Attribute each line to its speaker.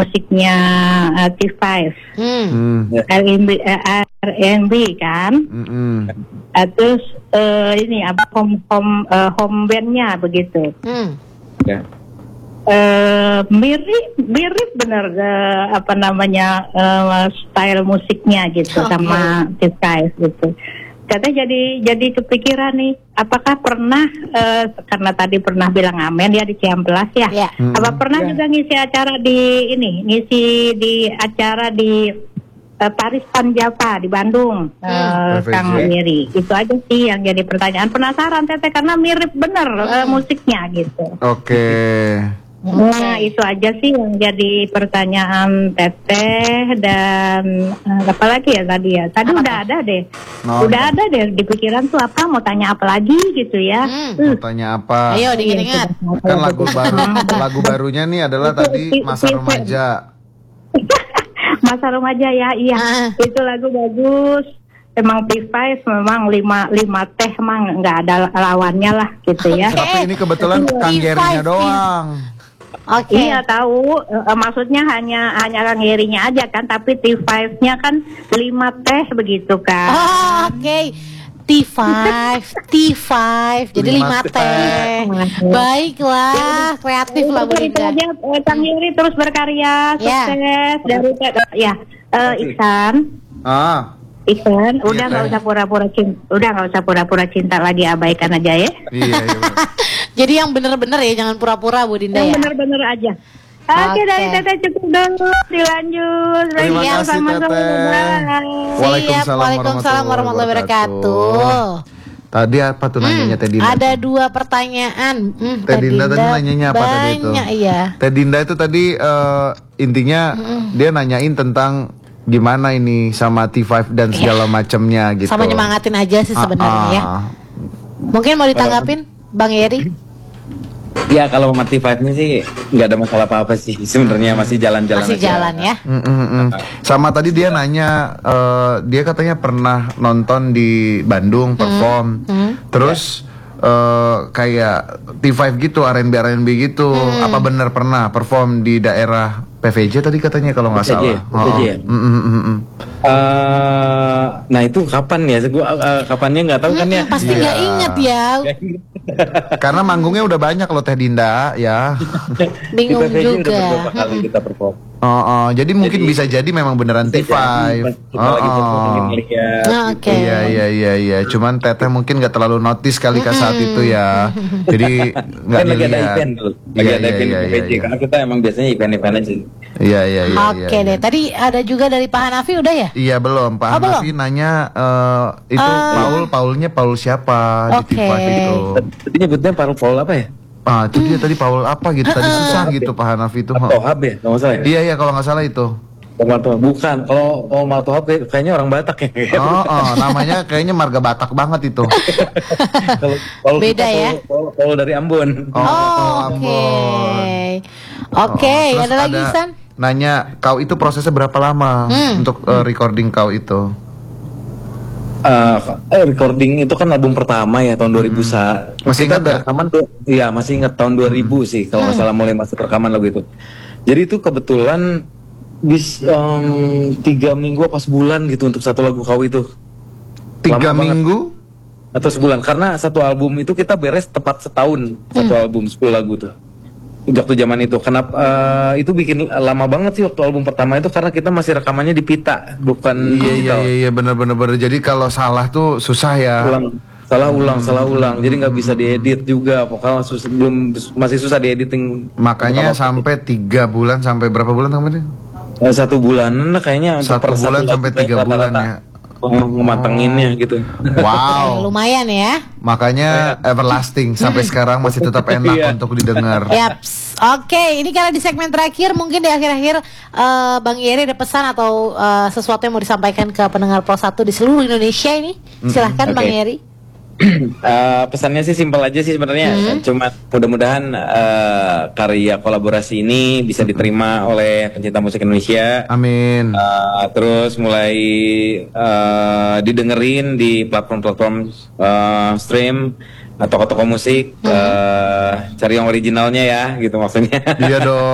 Speaker 1: musiknya T5, R&B, R&B kan. Terus ini apa home bandnya begitu.
Speaker 2: Ya.
Speaker 1: Mirip bener apa namanya style musiknya gitu sama T5 gitu. Katanya jadi kepikiran nih, apakah pernah karena tadi pernah bilang amen ya di Ciamplas ya. Apa pernah juga ngisi acara ngisi di acara di Paris Panjapa di Bandung, Kang Yeri. Itu aja sih yang jadi pertanyaan. Penasaran Teteh karena mirip bener musiknya gitu.
Speaker 2: Oke.
Speaker 1: Nah itu aja sih yang jadi pertanyaan Teteh. Dan apa lagi ya tadi ya? Tadi udah ada deh. Udah ada deh di pikiran tuh apa, mau tanya apa lagi gitu ya.
Speaker 2: Mau tanya apa?
Speaker 3: Ayo diingat.
Speaker 2: Kan lagu barunya nih adalah tadi Masa Remaja.
Speaker 1: Masa Remaja ya, iya. Itu lagu bagus. Emang T5 memang lima teh emang nggak ada lawannya lah gitu ya.
Speaker 2: Tapi ini kebetulan Kang Gerinya doang.
Speaker 1: Iya tahu, maksudnya hanya Kang Gerinya aja kan, tapi T5-nya kan 5 teh begitu kan.
Speaker 3: T5, jadi 5 teh. Baiklah, kreatif lah Bu Dinda.
Speaker 1: Kang Geri terus berkarya, sukses dari Iksan. Iksan, udah nggak usah pura-pura cinta, lagi abaikan aja ya.
Speaker 2: Iya.
Speaker 3: Jadi yang bener-bener ya, jangan pura-pura Bu Dinda ya.
Speaker 1: Yang bener-bener aja. Oke, dari Teteh cukup dulu, dilanjut.
Speaker 2: Terima kasih Teteh.
Speaker 3: Waalaikumsalam warahmatullahi wabarakatuh.
Speaker 2: Tadi apa tuh nanyanya Teh Dinda?
Speaker 3: Ada 2 pertanyaan.
Speaker 2: Teh Dinda tadi nanyanya apa tadi itu?
Speaker 3: Iya.
Speaker 2: Teh Dinda itu tadi intinya dia nanyain tentang gimana ini sama T5 dan segala macamnya gitu.
Speaker 3: Sama nyemangatin aja sih sebenarnya ya. Mungkin mau ditanggapin Bang Yeri?
Speaker 4: Ya kalau sama T5-nya sih nggak ada masalah apa-apa sih. Sebenarnya masih jalan-jalan
Speaker 3: Masih
Speaker 4: aja.
Speaker 3: jalan ya.
Speaker 2: Sama tadi dia nanya, dia katanya pernah nonton di Bandung perform, terus kayak T5 gitu, R&B gitu. Apa benar pernah perform di daerah PVJ tadi katanya kalau nggak salah.
Speaker 4: PVJ. Nah itu kapan ya? Kapannya nggak tahu kan ya.
Speaker 3: Pasti nggak inget ya.
Speaker 2: Karena manggungnya udah banyak loh Teh Dinda ya.
Speaker 3: Bingung
Speaker 4: juga. Udah beberapa kali kita perform.
Speaker 2: Jadi mungkin bisa jadi memang beneran T5. Iya. Cuman Teteh mungkin nggak terlalu notice kali saat itu ya. Jadi nggak
Speaker 4: lagi ada
Speaker 2: dilihat.
Speaker 4: event tuh. Lagi ada event PVJ. Karena kita emang biasanya event-event aja.
Speaker 2: Iya.
Speaker 3: Oke deh. Tadi ada juga dari Pak Hanafi udah ya?
Speaker 2: Iya belum. Pak Hanafi nanya itu Paulnya Paul siapa di T5 itu?
Speaker 4: Tadi nyebutnya Paul apa ya?
Speaker 2: Itu dia tadi Paul apa gitu. Tadi susah gitu Pak Hanafi itu.
Speaker 4: Matohab ya? Kalau nggak salah ya?
Speaker 2: Iya kalau nggak salah itu.
Speaker 4: Bukan. Kalau Matohab kayaknya orang Batak ya.
Speaker 2: Namanya kayaknya marga Batak banget itu.
Speaker 4: Kalau
Speaker 3: beda ya?
Speaker 4: Paul dari Ambon.
Speaker 3: Ambon. Oke, ada lagi San?
Speaker 2: Nanya kau itu prosesnya berapa lama untuk recording kau itu?
Speaker 4: Recording itu kan album pertama ya tahun 2000.
Speaker 2: Masih ingat nggak?
Speaker 4: Rekaman tuh, iya masih ingat tahun 2000 sih kalau nggak salah mulai masuk rekaman lagu itu. Jadi itu kebetulan 3 minggu apa sebulan gitu untuk satu lagu kau itu.
Speaker 2: 3 minggu?
Speaker 4: Atau sebulan, karena satu album itu kita beres tepat setahun. Satu album 10 lagu tuh waktu zaman itu. Kenapa itu bikin lama banget sih waktu album pertama itu, karena kita masih rekamannya di pita, bukan digital.
Speaker 2: Iya benar. Jadi kalau salah tuh susah ya.
Speaker 4: Salah ulang. Jadi nggak bisa diedit juga. Pokoknya masih susah diediting.
Speaker 2: Makanya sampai 3 bulan sampai berapa bulan kemarin?
Speaker 4: 1 bulan kayaknya.
Speaker 2: 1 bulan sampai 3 bulan ya.
Speaker 4: Ngemantenginnya gitu.
Speaker 2: Wow.
Speaker 3: Lumayan ya.
Speaker 2: Makanya everlasting sampai sekarang masih tetap enak untuk didengar.
Speaker 3: Yaps. Oke, ini karena di segmen terakhir, mungkin di akhir-akhir Bang Yeri ada pesan atau sesuatu yang mau disampaikan ke pendengar Pro 1 di seluruh Indonesia ini. Silahkan Bang Yeri.
Speaker 4: Pesannya sih simpel aja sih sebenarnya. Cuma mudah-mudahan karya kolaborasi ini bisa diterima oleh pencinta musik Indonesia.
Speaker 2: Amin.
Speaker 4: Terus mulai didengerin di platform-platform stream, toko-toko musik. Cari yang originalnya ya, gitu maksudnya.
Speaker 2: Iya dong.